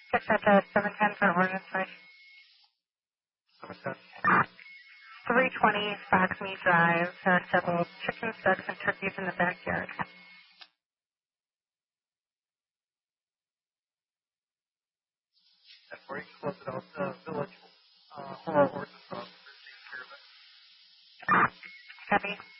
Get that to 710 for ordinance charge. 320 Foxme Drive. There are several chickens, ducks, and turkeys in the backyard. That's where you can close it out to Village. Or ordinance officer takes care of it. Copy.